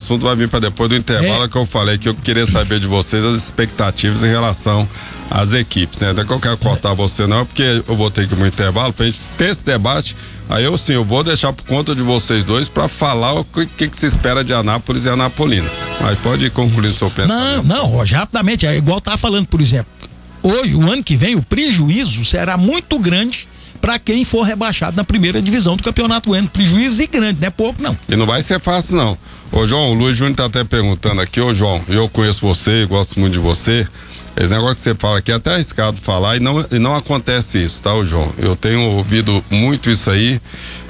assunto vai vir para depois do intervalo, que eu falei que eu queria saber de vocês as expectativas em relação às equipes, né? Não é que eu quero cortar você não, porque eu vou ter que ir no intervalo pra gente ter esse debate. Aí eu vou deixar por conta de vocês dois para falar o que se espera de Anápolis e Anapolina. Mas pode concluir o seu pensamento. Não, Roger, rapidamente, é igual tá falando, por exemplo, hoje, o ano que vem, o prejuízo será muito grande para quem for rebaixado na primeira divisão do Campeonato Goiano. Prejuízo grande, não é pouco não. E não vai ser fácil não. Ô João, o Luiz Júnior tá até perguntando aqui, ô João, eu conheço você, gosto muito de você. Esse negócio que você fala aqui é até arriscado falar e não acontece isso, tá, ô João? Eu tenho ouvido muito isso aí,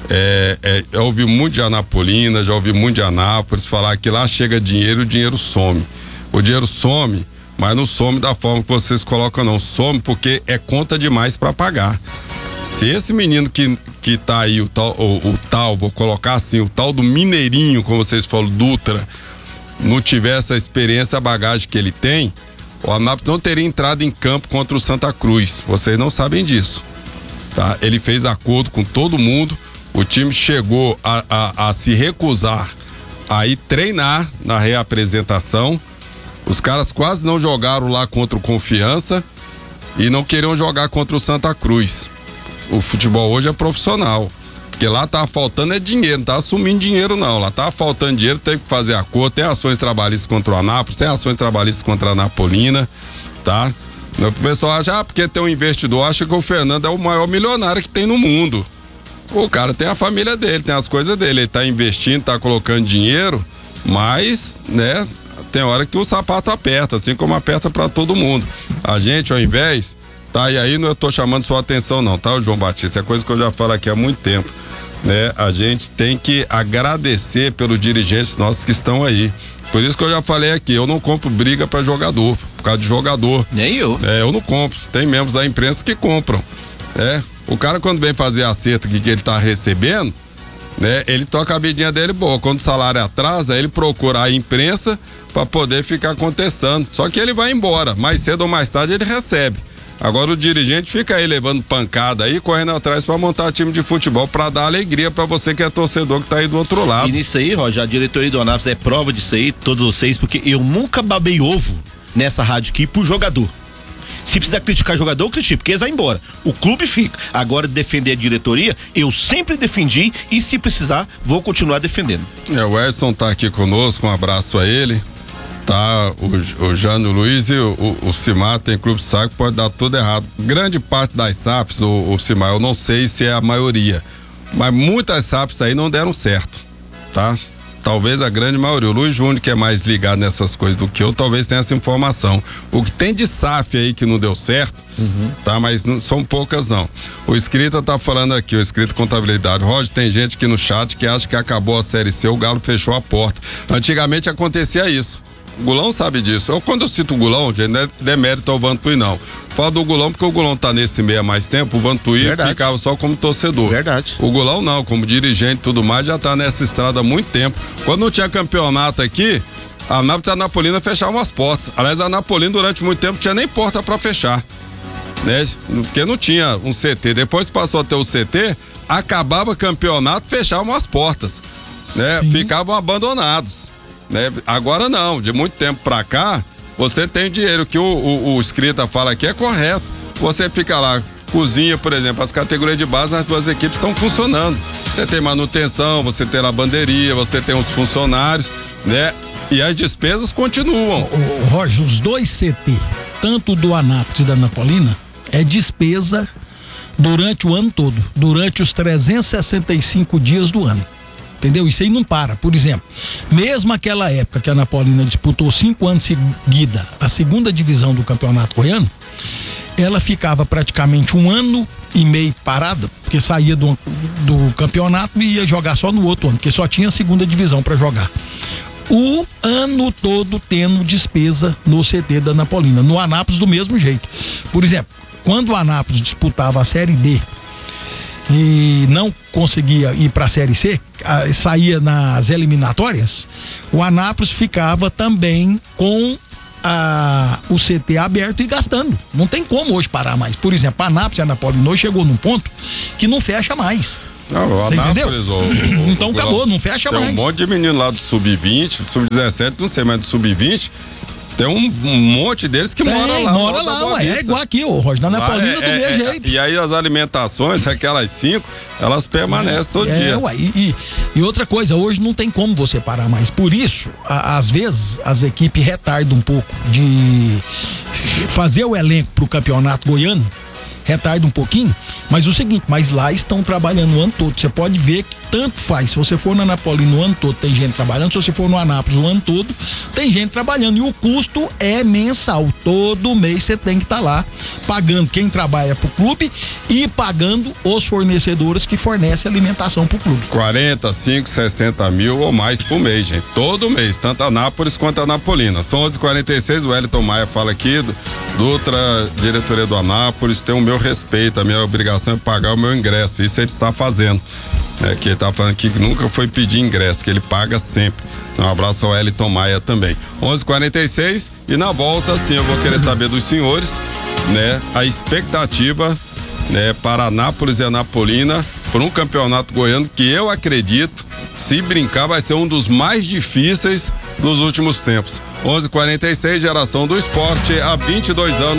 eu ouvi muito de Anapolina, já ouvi muito de Anápolis falar que lá chega dinheiro e o dinheiro some. O dinheiro some, mas não some da forma que vocês colocam não, some porque é conta demais para pagar. Se esse menino que tá aí, o tal, vou colocar assim, o tal do Mineirinho, como vocês falam, Dutra, não tiver essa experiência, a bagagem que ele tem, o Anápolis não teria entrado em campo contra o Santa Cruz. Vocês não sabem disso, tá? Ele fez acordo com todo mundo, o time chegou a se recusar a ir treinar na reapresentação. Os caras quase não jogaram lá contra o Confiança e não queriam jogar contra o Santa Cruz. O futebol hoje é profissional, porque lá tá faltando dinheiro, não tá assumindo dinheiro não, lá tá faltando dinheiro, tem que fazer acordo, tem ações trabalhistas contra o Anápolis, tem ações trabalhistas contra a Anapolina, tá? O pessoal acha, porque tem um investidor, acha que o Fernando é o maior milionário que tem no mundo. O cara tem a família dele, tem as coisas dele, ele tá investindo, tá colocando dinheiro, mas, né, tem hora que o sapato aperta, assim como aperta para todo mundo. A gente, ao invés... Tá, e aí não eu tô chamando sua atenção não, tá, o João Batista? É coisa que eu já falo aqui há muito tempo, né? A gente tem que agradecer pelos dirigentes nossos que estão aí. Por isso que eu já falei aqui, eu não compro briga para jogador, por causa de jogador. Nem eu. Eu não compro. Tem membros da imprensa que compram. O cara quando vem fazer acerto que ele tá recebendo, né? Ele toca a vidinha dele boa. Quando o salário atrasa, ele procura a imprensa para poder ficar contestando. Só que ele vai embora. Mais cedo ou mais tarde ele recebe. Agora o dirigente fica aí levando pancada aí, correndo atrás para montar time de futebol, para dar alegria para você que é torcedor que tá aí do outro lado. E nisso aí, Roger, a diretoria do Anápolis é prova disso aí, todos vocês, porque eu nunca babei ovo nessa rádio aqui pro jogador. Se precisar criticar jogador, eu critico, porque eles vão embora. O clube fica. Agora, defender a diretoria, eu sempre defendi e se precisar, vou continuar defendendo. O Edson tá aqui conosco, um abraço a ele. Tá, o Jânio Luiz e o Cimar tem clube de saco, pode dar tudo errado. Grande parte das SAFs, o Cimar, eu não sei se é a maioria, mas muitas SAFs aí não deram certo, tá? Talvez a grande maioria. O Luiz Júnior, que é mais ligado nessas coisas do que eu, talvez tenha essa informação. O que tem de SAF aí que não deu certo, tá? Mas não, são poucas não. O Escrita tá falando aqui, o Escrita Contabilidade. Roger, tem gente aqui no chat que acha que acabou a Série C, o Galo fechou a porta. Antigamente acontecia isso. O Gulão sabe disso. Quando eu cito o Gulão, gente, não é demérito ao Vantuí, não. Falo do Gulão porque o Gulão tá nesse meio há mais tempo, o Vantuí ficava só como torcedor. Verdade. O Gulão não, como dirigente e tudo mais, já tá nessa estrada há muito tempo. Quando não tinha campeonato aqui, a Anápolis e a Anapolina fechavam as portas. Aliás, a Anapolina durante muito tempo não tinha nem porta para fechar, né? Porque não tinha um CT. Depois passou a ter o CT, acabava o campeonato, fechavam as portas, né? Ficavam abandonados. Né? Agora não, de muito tempo pra cá, você tem dinheiro, que o Escrita fala aqui é correto. Você fica lá, cozinha, por exemplo, as categorias de base nas duas equipes estão funcionando. Você tem manutenção, você tem lavanderia, você tem os funcionários, né? E as despesas continuam. Roger, os dois CT, tanto do Anápolis e da Anapolina, é despesa durante o ano todo, durante os 365 dias do ano. Entendeu? Isso aí não para. Por exemplo, mesmo aquela época que a Anapolina disputou 5 anos seguida a segunda divisão do Campeonato Goiano, ela ficava praticamente 1 ano e meio parada, porque saía do campeonato e ia jogar só no outro ano, porque só tinha a segunda divisão para jogar. O ano todo tendo despesa no CT da Anapolina. No Anápolis do mesmo jeito. Por exemplo, quando o Anápolis disputava a Série D e não conseguia ir para a Série C, saía nas eliminatórias, o Anápolis ficava também com o CT aberto e gastando. Não tem como hoje parar mais. Por exemplo, a Anápolis e a Anapolina hoje chegou num ponto que não fecha mais. Não, o Anápolis, então acabou, não fecha mais. Tem um monte de menino lá do Sub-20, do Sub-17, não sei, mas do Sub-20. Tem um monte deles que mora lá. Mora lá, ué, é igual aqui, ô Roger, na Napolina do mesmo jeito. E aí as alimentações, aquelas 5, elas permanecem todo dia. Ué, e outra coisa, hoje não tem como você parar mais. Por isso, às vezes, as equipes retardam um pouco de fazer o elenco pro campeonato goiano, retarda um pouquinho, mas o seguinte, mas lá estão trabalhando o ano todo. Você pode ver que tanto faz. Se você for na Napolina o ano todo, tem gente trabalhando. Se você for no Anápolis o ano todo, tem gente trabalhando. E o custo é mensal. Todo mês você tem que estar lá pagando quem trabalha pro clube e pagando os fornecedores que fornecem alimentação pro clube. 45, 60 mil ou mais por mês, gente. Todo mês, tanto a Anápolis quanto a Napolina. São 11h46, o Wellington Maia fala aqui do outra diretoria do Anápolis, tem o meu respeito, a minha obrigação é pagar o meu ingresso. Isso ele está fazendo. Que ele tá falando aqui que nunca foi pedir ingresso, que ele paga sempre. Um abraço ao Wellington Maia também. 11h46 e na volta, sim, eu vou querer saber dos senhores, né? A expectativa, né, para Anápolis e Anapolina por um campeonato goiano que eu acredito, se brincar, vai ser um dos mais difíceis dos últimos tempos. 11h46, Geração do Esporte, há 22 anos.